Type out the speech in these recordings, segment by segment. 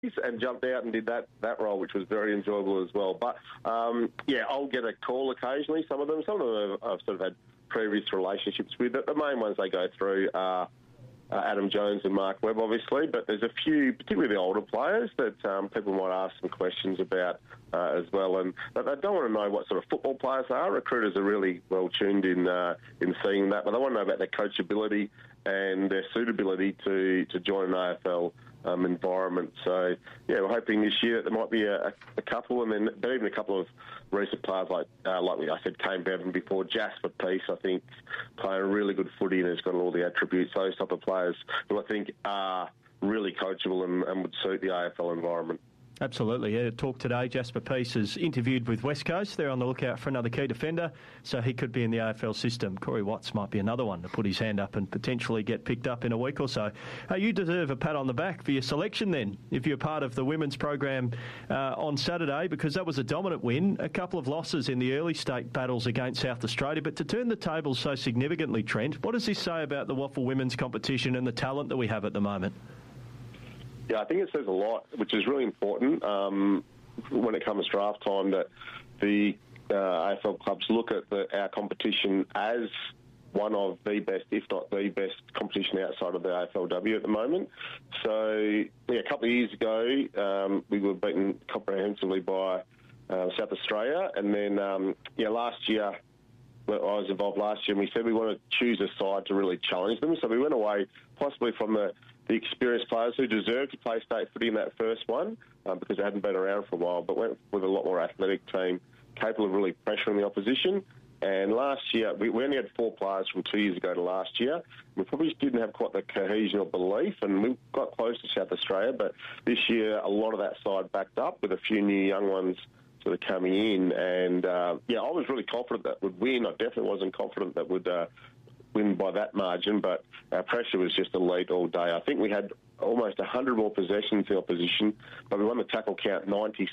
and jumped out and did that role, which was very enjoyable as well. But, I'll get a call occasionally, some of them. Some of them I've sort of had previous relationships with. The main ones they go through are Adam Jones and Mark Webb, obviously, but there's a few, particularly the older players, that people might ask some questions about as well. And they don't want to know what sort of football players they are. Recruiters are really well tuned in seeing that, but they want to know about their coachability and their suitability to join an AFL environment. So, we're hoping this year that there might be a couple, and then even a couple of recent players like I said, Kane Bevan before, Jasper Peace, I think, playing a really good footy and has got all the attributes, those type of players who I think are really coachable and would suit the AFL environment. Absolutely, yeah. Talk today, Jasper Peace is interviewed with West Coast. They're on the lookout for another key defender, so he could be in the AFL system. Corey Watts might be another one to put his hand up and potentially get picked up in a week or so. You deserve a pat on the back for your selection then, if you're part of the women's program on Saturday, because that was a dominant win. A couple of losses in the early state battles against South Australia, but to turn the tables so significantly, Trent, what does this say about the WAFL women's competition and the talent that we have at the moment? Yeah, I think it says a lot, which is really important when it comes draft time, that the AFL clubs look at our competition as one of the best, if not the best, competition outside of the AFLW at the moment. So, a couple of years ago, we were beaten comprehensively by South Australia, and then, last year, I was involved last year, and we said we want to choose a side to really challenge them. So we went away possibly from the experienced players who deserved to play state footy in that first one because they hadn't been around for a while, but went with a lot more athletic team capable of really pressuring the opposition. And last year, we only had 4 players from 2 years ago to last year. We probably just didn't have quite the cohesion or belief, and we got close to South Australia, but this year a lot of that side backed up with a few new young ones sort of coming in. And, I was really confident that would win. I definitely wasn't confident that would win by that margin, but our pressure was just elite all day. I think we had almost 100 more possessions in opposition, but we won the tackle count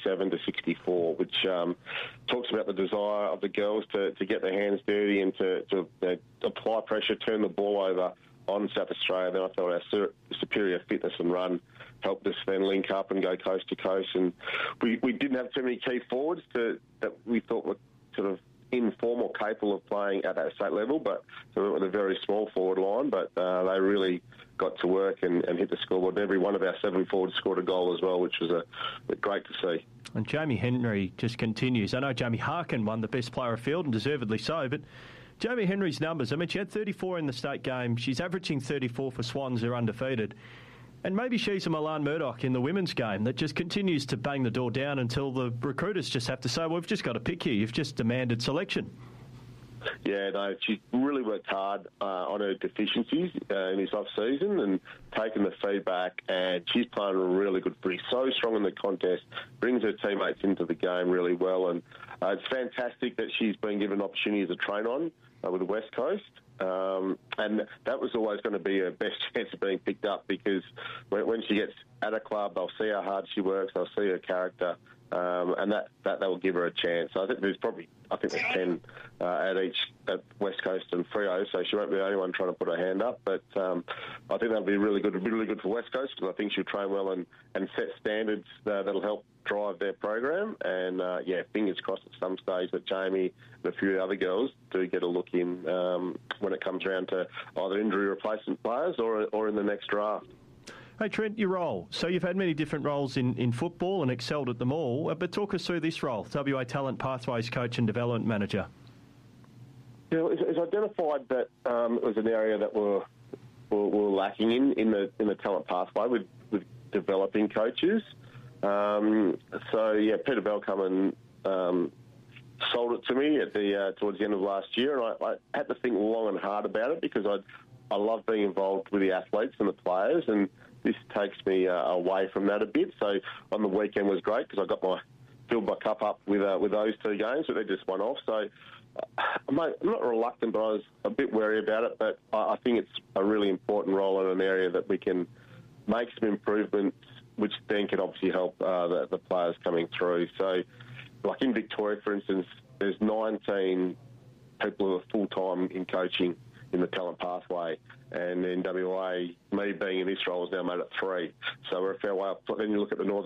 97-64, which talks about the desire of the girls to get their hands dirty and to apply pressure, turn the ball over on South Australia. Then I thought our superior fitness and run helped us then link up and go coast to coast. And we didn't have too many key forwards that we thought were sort of informal, capable of playing at that state level, but so we went with a very small forward line, but they really got to work and hit the scoreboard. Every one of our 7 forwards scored a goal as well, which was great to see. And Jamie Henry just continues. I know Jamie Harkin won the best player of field, and deservedly so, but Jamie Henry's numbers, I mean, she had 34 in the state game. She's averaging 34 for Swans, who are undefeated. And maybe she's a Milan Murdoch in the women's game that just continues to bang the door down until the recruiters just have to say, well, we've just got to pick you. You've just demanded selection. Yeah, no, she really worked hard on her deficiencies in this off-season and taken the feedback, and she's playing a really good footy. So strong in the contest, brings her teammates into the game really well, and it's fantastic that she's been given opportunities to train on with the West Coast. And that was always going to be her best chance of being picked up, because when she gets at a club, they'll see how hard she works, they'll see her character, and that will give her a chance. So I think there's 10 at West Coast and Freo, so she won't be the only one trying to put her hand up. But I think that'll be really good for West Coast, because I think she'll train well and set standards that'll help drive their program. And fingers crossed at some stage that Jamie and a few other girls do get a look in when it comes around to either injury replacement players or in the next draft. Hey, Trent, your role. So you've had many different roles in football and excelled at them all, but talk us through this role, WA Talent Pathways Coach and Development Manager. It's identified that it was an area that we're lacking in the talent pathway with developing coaches. Peter Bell come and sold it to me towards the end of last year, and I had to think long and hard about it, because I love being involved with the athletes and the players, and this takes me away from that a bit. So on the weekend was great, because I got filled my cup up with those 2 games, but they just went off. So I'm not reluctant, but I was a bit wary about it. But I think it's a really important role in an area that we can make some improvements, which then can obviously help the players coming through. So, like in Victoria, for instance, there's 19 people who are full-time in coaching in the talent pathway. And in WA, me being in this role has now made it 3. So we're a fair way up. Then you look at the Northern